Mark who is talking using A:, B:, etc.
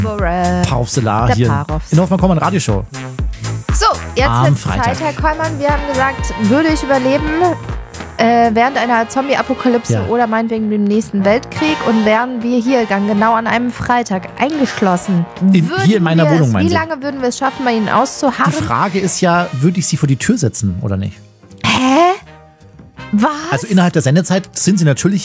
A: Parvselar
B: Der
A: hier
B: Parvs.
A: in der Hoffmann-Kollmann Radioshow.
B: So, jetzt
A: Am
B: wird
A: Freitag.
B: Zeit, Herr Kollmann. Wir haben gesagt, würde ich überleben während einer Zombie-Apokalypse
A: Ja.
B: oder meinetwegen dem nächsten Weltkrieg und wären wir hier dann genau an einem Freitag eingeschlossen.
A: Hier in meiner Wohnung, meinen
B: Wie
A: Sie?
B: lange würden wir es schaffen, bei Ihnen
A: Die
B: auszuharren?
A: Frage ist ja, würde ich Sie vor die Tür setzen oder nicht?
B: Hä? Was?
A: Also innerhalb der Sendezeit sind Sie natürlich